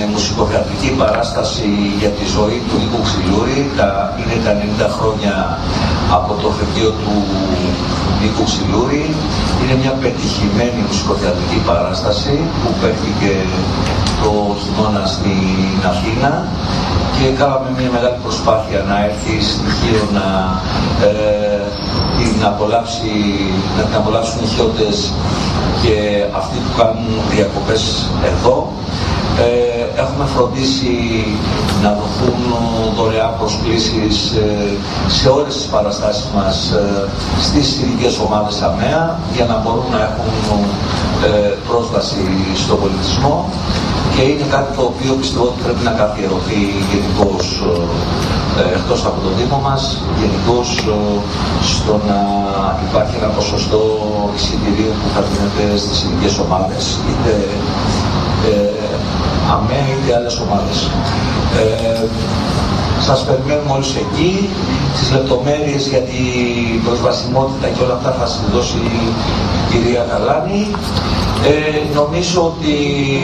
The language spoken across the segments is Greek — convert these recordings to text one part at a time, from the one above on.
μουσικοθεατρική παράσταση για τη ζωή του Νίκου Ξυλούρη. Είναι τα 90 χρόνια από το φετίο του Νίκου Ξυλούρη. Είναι μια πετυχημένη μουσικοθεατρική παράσταση που παίχθηκε το χειμώνα στην Αθήνα και κάναμε μια μεγάλη προσπάθεια να έρθει στοιχείο να την απολαύσουν οι χιώτες και αυτοί που κάνουν διακοπές εδώ. Έχουμε φροντίσει να δοθούν δωρεάν προσκλήσεις σε όλες τις παραστάσεις μας στις ειδικές ομάδες ΑΜΕΑ για να μπορούν να έχουν πρόσβαση στον πολιτισμό και είναι κάτι το οποίο πιστεύω ότι πρέπει να καθιερωθεί γενικώς εκτός από το Δήμο μας, γενικώς στο να υπάρχει ένα ποσοστό εισιτηρίων που θα δίνεται στις ειδικές ομάδες, είτε ΑΜΕΑ είτε άλλες ομάδες. Σας περιμένουμε όλους εκεί. Τις λεπτομέρειες για την προσβασιμότητα και όλα αυτά θα σας δώσει η κυρία Καλάνη. Νομίζω ότι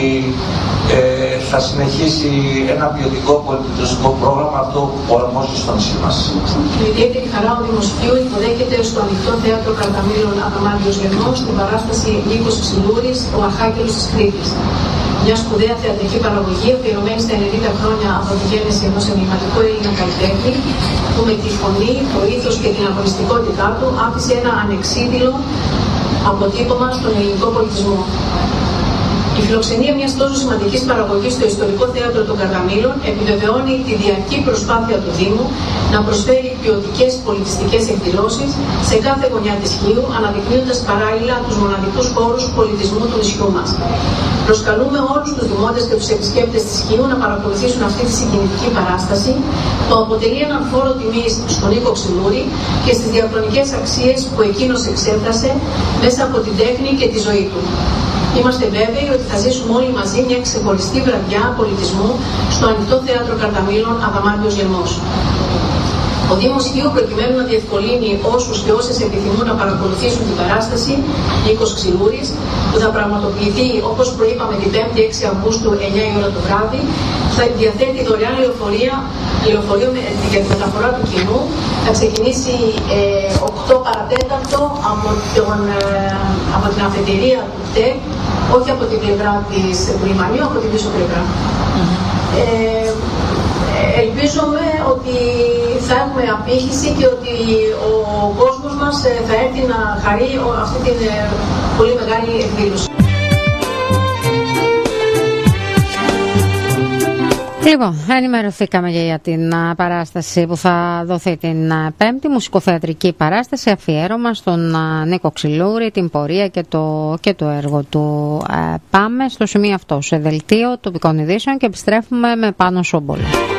θα συνεχίσει ένα ποιοτικό πολιτιστικό πρόγραμμα, αυτό που αρμόζει στο νησί μας. Με ιδιαίτερη χαρά ο Δημοσχείου υποδέχεται στο Ανοιχτό Θέατρο Καρταμήλων Αδαμάντιος Λεμός την παράσταση Νίκος Ξυλούρης, ο Αρχάγγελος της Κρήτης. Μια σπουδαία θεατρική παραγωγή αφιερωμένη στα 90 χρόνια από τη γέννηση ενός ενηγματικού Έλληνα καλλιτέχνη που με τη φωνή, το ήθος και την αγωνιστικότητά του άφησε ένα ανεξίδηλο αποτύπωμα στον ελληνικό πολιτισμό. Η φιλοξενία μιας τόσο σημαντικής παραγωγής στο Ιστορικό Θέατρο των Καρταμήλων επιβεβαιώνει τη διαρκή προσπάθεια του Δήμου να προσφέρει ποιοτικές πολιτιστικές εκδηλώσεις σε κάθε γωνιά της Χίου, αναδεικνύοντας παράλληλα τους μοναδικούς χώρους πολιτισμού του νησιού μας. Προσκαλούμε όλους τους δημότες και τους επισκέπτες της Χίου να παρακολουθήσουν αυτή τη συγκινητική παράσταση που αποτελεί έναν φόρο τιμής στον Νίκο Ξυλούρη και στις διαχρονικές αξίες που εκείνος εξέφρασε μέσα από την τέχνη και τη ζωή του. Είμαστε βέβαιοι ότι θα ζήσουμε όλοι μαζί μια ξεχωριστή βραδιά πολιτισμού στο Ανοιχτό Θέατρο Καρταμήλων Αδαμάντιος Λεμός. Ο Δήμος Χίου, προκειμένου να διευκολύνει όσους και όσες επιθυμούν να παρακολουθήσουν την παράσταση Νίκος Ξυλούρης, που θα πραγματοποιηθεί όπως προείπαμε την 5η 6 Αυγούστου 9 η ώρα το βράδυ, θα διαθέτει δωρεάν λεωφορείο για τη μεταφορά του κοινού. Θα ξεκινήσει 8 παρατέταρτο από την αφετηρία του ΤΕΚ, όχι από την πλευρά του λιμανιού, από την πίσω πλευρά. Ελπίζουμε ότι θα έχουμε απήχηση και ότι ο κόσμος μας θα έρθει να χαρεί αυτή την πολύ μεγάλη εκδήλωση. Λοιπόν, ενημερωθήκαμε για την παράσταση που θα δοθεί την Πέμπτη, μουσικοθεατρική παράσταση, αφιέρωμα στον Νίκο Ξυλούρη, την πορεία και το έργο του. Πάμε στο σημείο αυτό, σε δελτίο τοπικών ειδήσεων και επιστρέφουμε με Πάνο Σόμπολο.